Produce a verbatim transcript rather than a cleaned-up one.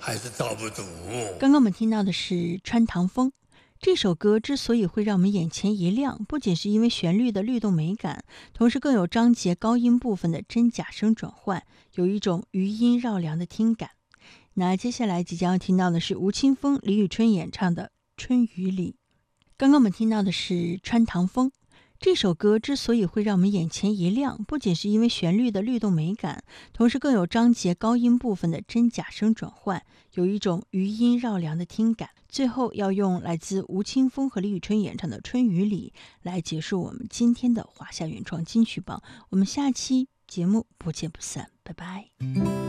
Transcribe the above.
还是道不堵。 刚刚我们听到的是《穿堂风》。这首歌之所以会让我们眼前一亮，不仅是因为旋律的律动美感，同时更有章节高音部分的真假声转换，有一种余音绕梁的听感。那接下来即将要听到的是吴青峰、李宇春演唱的《春雨里》。刚刚我们听到的是《穿堂风》。这首歌之所以会让我们眼前一亮，不仅是因为旋律的律动美感，同时更有章节高音部分的真假声转换，有一种余音绕梁的听感。最后要用来自吴青峰和李宇春演唱的《春雨里》来结束我们今天的华夏原创金曲榜。我们下期节目不见不散，拜拜。